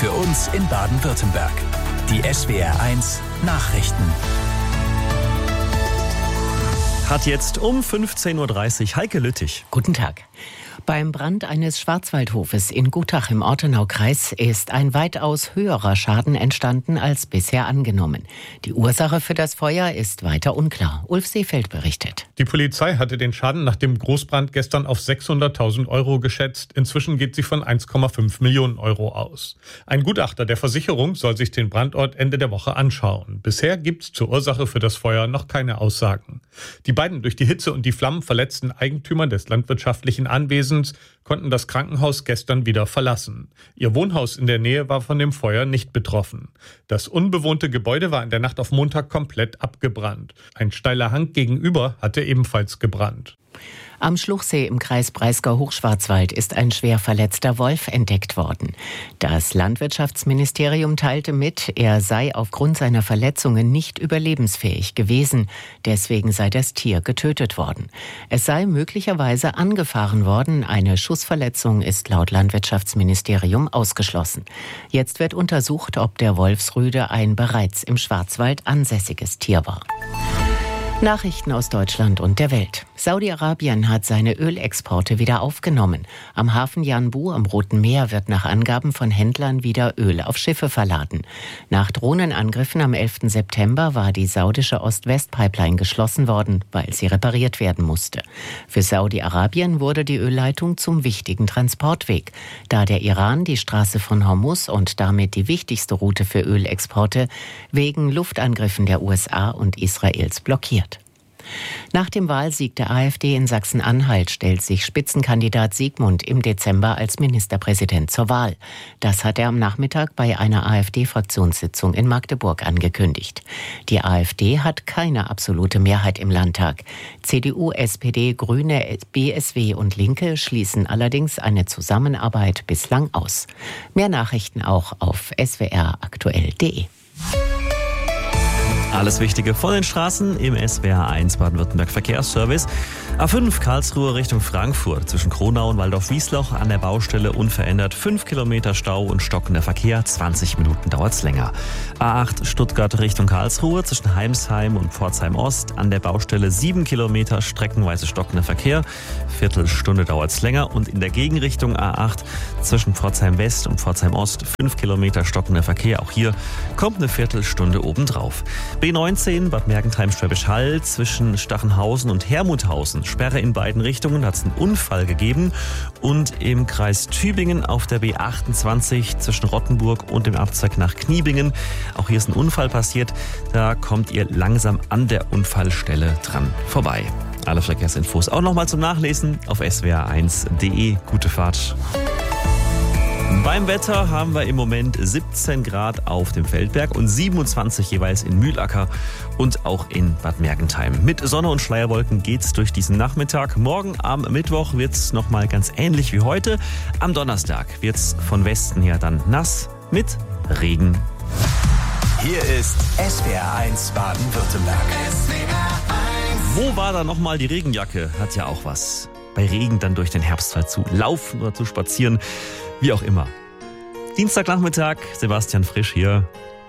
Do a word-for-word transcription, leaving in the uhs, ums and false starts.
Für uns in Baden-Württemberg. Die S W R eins Nachrichten. Hat jetzt um fünfzehn Uhr dreißig Heike Lüttich. Guten Tag. Beim Brand eines Schwarzwaldhofes in Gutach im Ortenaukreis ist ein weitaus höherer Schaden entstanden als bisher angenommen. Die Ursache für das Feuer ist weiter unklar. Ulf Seefeld berichtet. Die Polizei hatte den Schaden nach dem Großbrand gestern auf sechshunderttausend Euro geschätzt. Inzwischen geht sie von eins Komma fünf Millionen Euro aus. Ein Gutachter der Versicherung soll sich den Brandort Ende der Woche anschauen. Bisher gibt es zur Ursache für das Feuer noch keine Aussagen. Die beiden durch die Hitze und die Flammen verletzten Eigentümer des landwirtschaftlichen Anwesens konnten das Krankenhaus gestern wieder verlassen. Ihr Wohnhaus in der Nähe war von dem Feuer nicht betroffen. Das unbewohnte Gebäude war in der Nacht auf Montag komplett abgebrannt. Ein steiler Hang gegenüber hatte ebenfalls gebrannt. Am Schluchsee im Kreis Breisgau-Hochschwarzwald ist ein schwer verletzter Wolf entdeckt worden. Das Landwirtschaftsministerium teilte mit, er sei aufgrund seiner Verletzungen nicht überlebensfähig gewesen. Deswegen sei das Tier getötet worden. Es sei möglicherweise angefahren worden. Eine Schussverletzung ist laut Landwirtschaftsministerium ausgeschlossen. Jetzt wird untersucht, ob der Wolfsrüde ein bereits im Schwarzwald ansässiges Tier war. Nachrichten aus Deutschland und der Welt. Saudi-Arabien hat seine Ölexporte wieder aufgenommen. Am Hafen Yanbu am Roten Meer wird nach Angaben von Händlern wieder Öl auf Schiffe verladen. Nach Drohnenangriffen am elften September war die saudische Ost-West-Pipeline geschlossen worden, weil sie repariert werden musste. Für Saudi-Arabien wurde die Ölleitung zum wichtigen Transportweg, da der Iran die Straße von Hormuz und damit die wichtigste Route für Ölexporte wegen Luftangriffen der U S A und Israels blockiert. Nach dem Wahlsieg der AfD in Sachsen-Anhalt stellt sich Spitzenkandidat Siegmund im Dezember als Ministerpräsident zur Wahl. Das hat er am Nachmittag bei einer AfD-Fraktionssitzung in Magdeburg angekündigt. Die AfD hat keine absolute Mehrheit im Landtag. C D U, S P D, Grüne, B S W und Linke schließen allerdings eine Zusammenarbeit bislang aus. Mehr Nachrichten auch auf s w r aktuell punkt d e. Alles Wichtige von den Straßen im S W R eins Baden-Württemberg Verkehrsservice. A fünf Karlsruhe Richtung Frankfurt zwischen Kronau und Waldorf-Wiesloch an der Baustelle unverändert. fünf Kilometer Stau und stockender Verkehr. zwanzig Minuten dauert's länger. A acht Stuttgart Richtung Karlsruhe zwischen Heimsheim und Pforzheim Ost an der Baustelle sieben Kilometer streckenweise stockender Verkehr. Viertelstunde dauert's länger. Und in der Gegenrichtung A acht zwischen Pforzheim West und Pforzheim Ost fünf Kilometer stockender Verkehr. Auch hier kommt eine Viertelstunde obendrauf. B neunzehn Bad Mergentheim-Schwäbisch Hall zwischen Stachenhausen und Hermuthausen. Sperre in beiden Richtungen, hat es einen Unfall gegeben. Und im Kreis Tübingen auf der B achtundzwanzig zwischen Rottenburg und dem Abzweig nach Kniebingen. Auch hier ist ein Unfall passiert. Da kommt ihr langsam an der Unfallstelle dran vorbei. Alle Verkehrsinfos auch nochmal zum Nachlesen auf s w r eins punkt d e. Gute Fahrt. Beim Wetter haben wir im Moment siebzehn Grad auf dem Feldberg und siebenundzwanzig jeweils in Mühlacker und auch in Bad Mergentheim. Mit Sonne und Schleierwolken geht's durch diesen Nachmittag. Morgen am Mittwoch wird's nochmal ganz ähnlich wie heute. Am Donnerstag wird's von Westen her dann nass mit Regen. Hier ist S W R eins Baden-Württemberg. Wo war da nochmal die Regenjacke? Hat ja auch was. Bei Regen dann durch den Herbstwald zu laufen oder zu spazieren. Wie auch immer. Dienstagnachmittag, Sebastian Frisch hier.